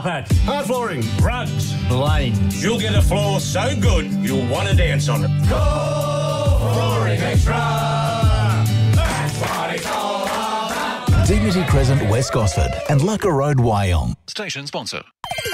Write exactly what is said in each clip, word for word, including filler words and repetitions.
Carpet. Hard flooring. Rugs. Blinds. You'll get a floor so good you'll want to dance on it. Go Flooring Extra. That's what it's all about. Dignity Crescent, West Gosford and Lucka Road, Wyong. Station sponsor.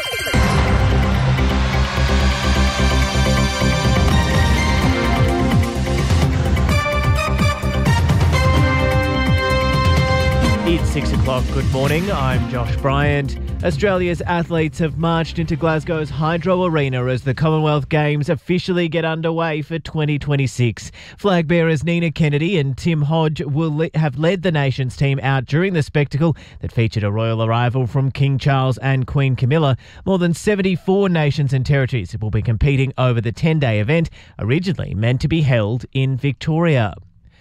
It's six o'clock. Good morning. I'm Josh Bryant. Australia's athletes have marched into Glasgow's Hydro Arena as the Commonwealth Games officially get underway for twenty twenty-six. Flag bearers Nina Kennedy and Tim Hodge will le- have led the nation's team out during the spectacle that featured a royal arrival from King Charles and Queen Camilla. More than seventy-four nations and territories will be competing over the ten-day event, originally meant to be held in Victoria.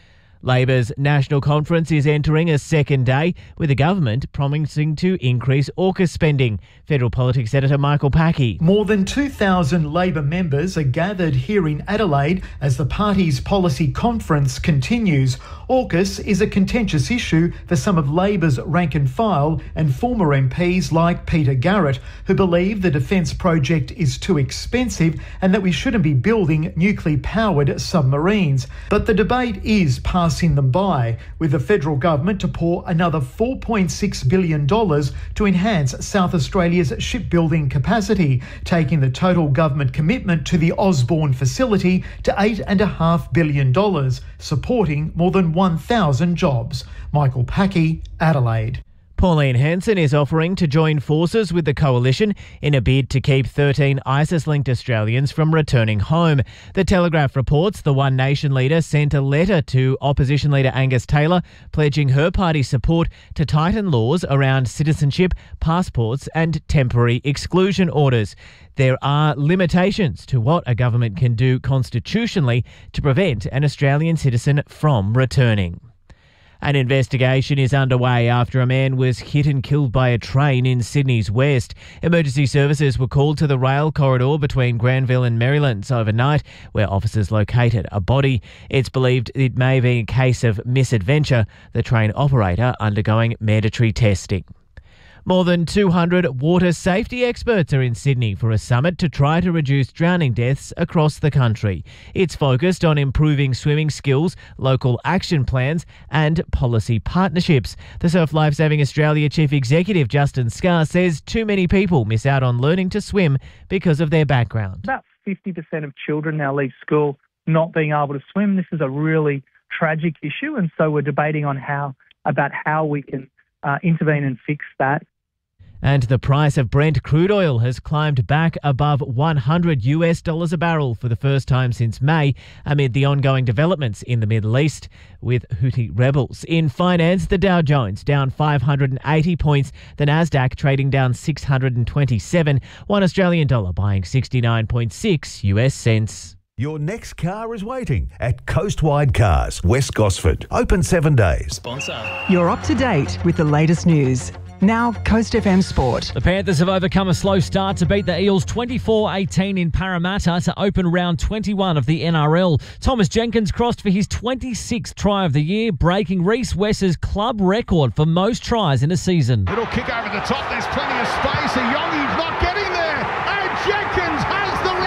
Labor's National Conference is entering a second day, with the government promising to increase AUKUS spending. Federal Politics Editor Michael Packey. More than two thousand Labor members are gathered here in Adelaide as the party's policy conference continues. AUKUS is a contentious issue for some of Labor's rank and file and former M Ps like Peter Garrett, who believe the defence project is too expensive and that we shouldn't be building nuclear-powered submarines. But the debate is passing them by, with the federal government to pour another four point six billion dollars to enhance South Australia's shipbuilding capacity, taking the total government commitment to the Osborne facility to eight point five billion dollars, supporting more than one thousand jobs. Michael Packey, Adelaide. Pauline Hanson is offering to join forces with the coalition in a bid to keep thirteen ISIS-linked Australians from returning home. The Telegraph reports the One Nation leader sent a letter to opposition leader Angus Taylor pledging her party's support to tighten laws around citizenship, passports and temporary exclusion orders. There are limitations to what a government can do constitutionally to prevent an Australian citizen from returning. An investigation is underway after a man was hit and killed by a train in Sydney's west. Emergency services were called to the rail corridor between Granville and Marylands overnight, where officers located a body. It's believed it may be a case of misadventure, the train operator undergoing mandatory testing. More than two hundred water safety experts are in Sydney for a summit to try to reduce drowning deaths across the country. It's focused on improving swimming skills, local action plans and policy partnerships. The Surf Lifesaving Australia Chief Executive Justin Scarr says too many people miss out on learning to swim because of their background. About fifty percent of children now leave school not being able to swim. This is a really tragic issue, and so we're debating on how about how we can uh, intervene and fix that. And the price of Brent crude oil has climbed back above one hundred US dollars a barrel for the first time since May, amid the ongoing developments in the Middle East with Houthi rebels. In finance, the Dow Jones down five hundred eighty points, the Nasdaq trading down six hundred twenty-seven, one Australian dollar buying sixty-nine point six US cents. Your next car is waiting at Coastwide Cars, West Gosford. Open seven days. Sponsor. You're up to date with the latest news. Now, Coast F M Sport. The Panthers have overcome a slow start to beat the Eels twenty-four eighteen in Parramatta to open round twenty-one of the N R L. Thomas Jenkins crossed for his twenty-sixth try of the year, breaking Reece West's club record for most tries in a season. Little kick over the top, there's plenty of space. Ayongi's not getting there, and Jenkins has the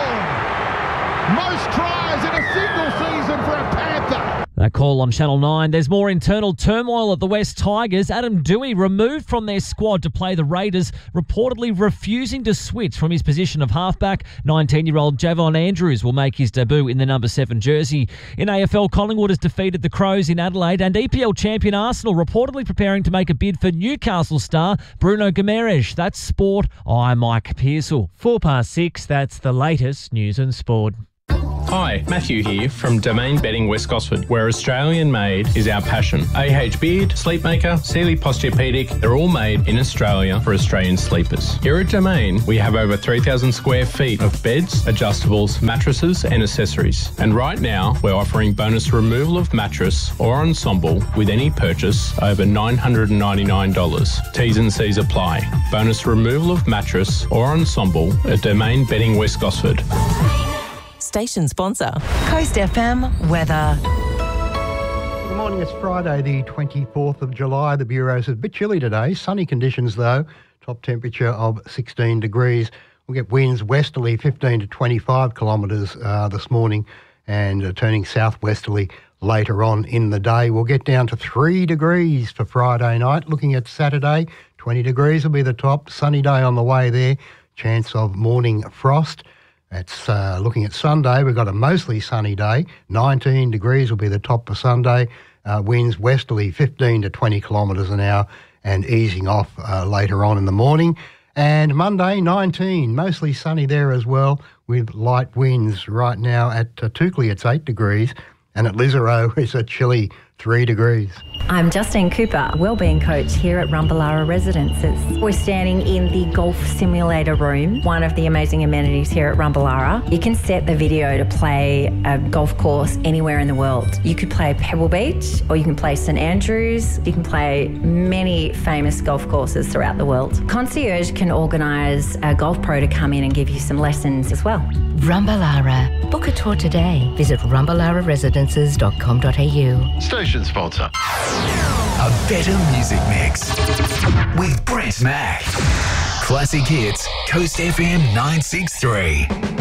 record. Most tries in a single season for a Panther. That call on Channel nine. There's more internal turmoil at the West Tigers. Adam Dewey removed from their squad to play the Raiders, reportedly refusing to switch from his position of halfback. nineteen-year-old Javon Andrews will make his debut in the number seven jersey. In A F L, Collingwood has defeated the Crows in Adelaide, and E P L champion Arsenal reportedly preparing to make a bid for Newcastle star Bruno Guimaraes. That's sport. I'm Mike Pearsall. Four past six, that's the latest news and sport. Hi, Matthew here from Domain Bedding West Gosford, where Australian made is our passion. A H Beard, Sleepmaker, Sealy Posturepedic, they're all made in Australia for Australian sleepers. Here at Domain, we have over three thousand square feet of beds, adjustables, mattresses and accessories. And right now, we're offering bonus removal of mattress or ensemble with any purchase over nine hundred ninety-nine dollars. T's and C's apply. Bonus removal of mattress or ensemble at Domain Bedding West Gosford. Station sponsor. Coast F M weather. Good morning, it's Friday the twenty-fourth of July. The Bureau says a bit chilly today. Sunny conditions though. top temperature of sixteen degrees. We'll get winds westerly fifteen to twenty-five kilometres uh, this morning and uh, turning southwesterly later on in the day. We'll get down to three degrees for Friday night. Looking at Saturday, twenty degrees will be the top. Sunny day on the way there. Chance of morning frost. That's uh, looking at Sunday. We've got a mostly sunny day. nineteen degrees will be the top for Sunday. Uh, winds westerly fifteen to twenty kilometres an hour and easing off uh, later on in the morning. And Monday, nineteen, mostly sunny there as well with light winds. Right now at uh, Toukley it's eight degrees and at Lisarow it's a chilly three degrees. I'm Justine Cooper, wellbeing coach here at Rumballara Residences. We're standing in the golf simulator room, one of the amazing amenities here at Rumballara. You can set the video to play a golf course anywhere in the world. You could play Pebble Beach or you can play St Andrews. You can play many famous golf courses throughout the world. Concierge can organise a golf pro to come in and give you some lessons as well. Rumballara. Book a tour today. Visit rumballara residences dot com dot a u. Station sponsor. A better music mix with Brent Mack. Classic hits, Coast F M nine six three.